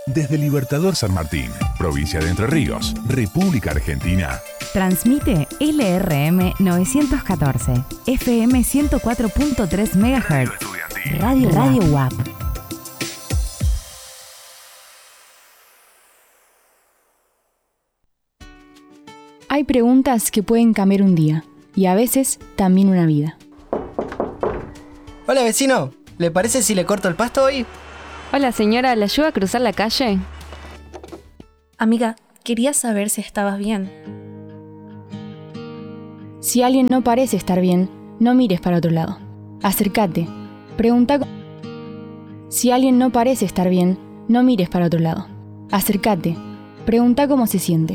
Desde Libertador San Martín, provincia de Entre Ríos, República Argentina. Transmite LRM 914, FM 104.3 MHz. Radio WAP. Hay preguntas que pueden cambiar un día y a veces también una vida. Hola vecino, ¿le parece si le corto el pasto hoy? Hola señora, ¿le ayuda a cruzar la calle? Amiga, quería saber si estabas bien. Si alguien no parece estar bien, no mires para otro lado. Acércate. Pregunta. Si alguien no parece estar bien, no mires para otro lado. Acércate. Pregunta cómo se siente.